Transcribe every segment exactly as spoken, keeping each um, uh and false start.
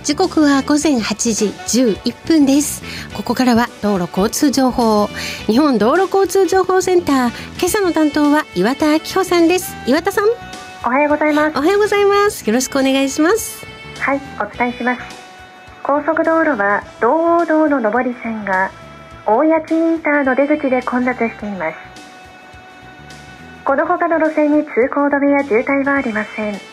時刻は午前はちじじゅういっぷんです。ここからは道路交通情報、日本道路交通情報センター、今朝の担当は岩田明穂さんです。岩田さん、 おはようございます。 おはようございます。よろしくお願いします。 はい、お伝えします。高速道路は道央道の上り線が大谷地インターの出口で混雑しています。この他の路線に通行止めや渋滞はありません。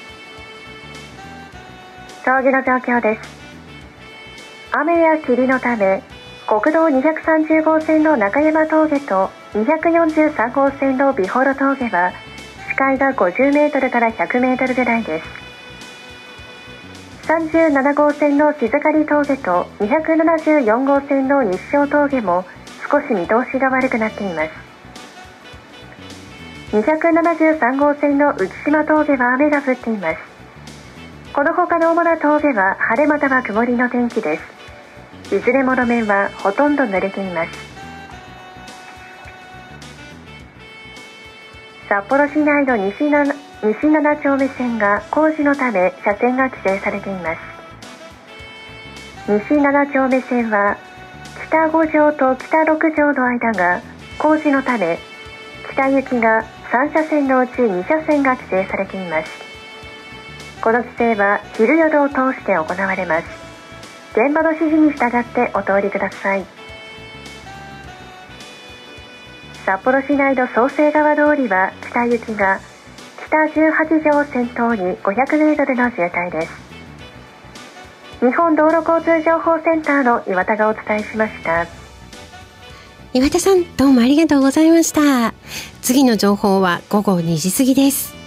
峠の状況です。雨や霧のため、国道にひゃくさんじゅう号線の中山峠とにひゃくよんじゅうさん号線の美幌峠は視界がごじゅうメートルからひゃくメートルぐらいです。さんじゅうなな号線の静刈峠とにひゃくななじゅうよん号線の日照峠も少し見通しが悪くなっています。にひゃくななじゅうさん号線の内島峠は雨が降っています。この他の主な峠は晴れまたは曇りの天気です。いずれも路面はほとんど濡れています。札幌市内の西な西なな丁目線が工事のため車線が規制されています。西なな丁目線は北ご条と北ろく条の間が工事のため、北行きがさん車線のうちに車線が規制されています。この規制は昼夜を通して行われます。現場の指示に従ってお通りください。札幌市内の創成川通りは北行きが北じゅうはち条を先頭にごひゃくメートルの渋滞です。日本道路交通情報センターの岩田がお伝えしました。 岩田さん、どうもありがとうございました。次の情報は午後にじ過ぎです。